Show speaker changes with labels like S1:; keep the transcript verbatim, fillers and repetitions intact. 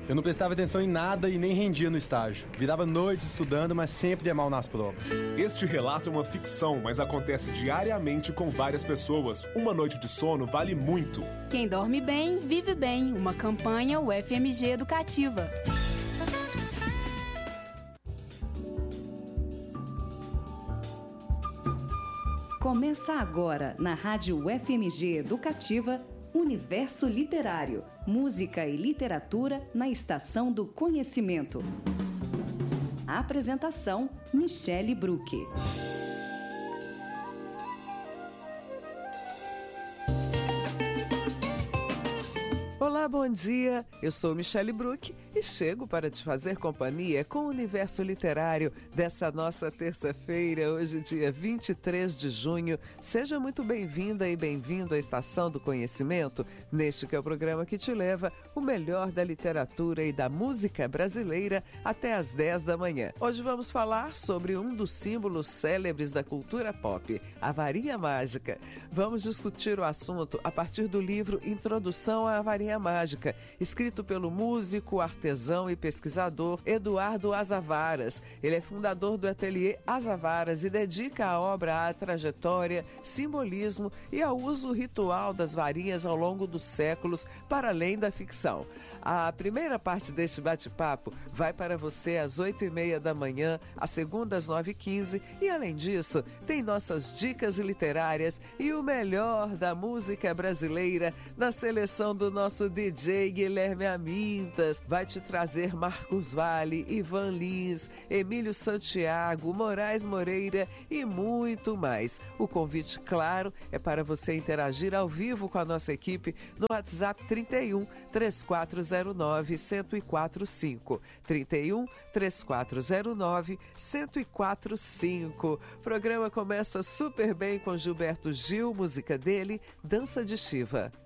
S1: Eu não prestava atenção em nada e nem rendia no estágio. Virava noites estudando, mas sempre ia mal nas provas.
S2: Este relato é uma ficção, mas acontece diariamente com várias pessoas. Uma noite de sono vale muito.
S3: Quem dorme bem, vive bem. Uma campanha U F M G Educativa.
S4: Começa agora, na Rádio U F M G Educativa, Universo Literário, música e literatura na Estação do Conhecimento. A apresentação, Michele Bruck.
S5: Olá, bom dia. Eu sou Michele Bruck e chego para te fazer companhia com o Universo Literário dessa nossa terça-feira, hoje dia vinte e três de junho. Seja muito bem-vinda e bem-vindo à Estação do Conhecimento, neste que é o programa que te leva o melhor da literatura e da música brasileira até às dez da manhã. Hoje vamos falar sobre um dos símbolos célebres da cultura pop, a varinha mágica. Vamos discutir o assunto a partir do livro Introdução à Varinha Mágica, escrito pelo músico, artesão e pesquisador Eduardo Azavaras. Ele é fundador do ateliê Azavaras e dedica a obra à trajetória, simbolismo e ao uso ritual das varinhas ao longo dos séculos, para além da ficção. A primeira parte deste bate-papo vai para você às oito e meia da manhã, a segunda às nove e quinze, e além disso, tem nossas dicas literárias e o melhor da música brasileira na seleção do nosso D J Guilherme Amintas. Vai te trazer Marcos Valle, Ivan Lins, Emílio Santiago, Moraes Moreira e muito mais. O convite, claro, é para você interagir ao vivo com a nossa equipe no WhatsApp trinta e um, três quatro zero nove, zero zero quatro cinco. trinta e um, três quatro zero nove, zero zero quatro cinco. O programa começa super bem com Gilberto Gil, música dele, Dança de Shiva.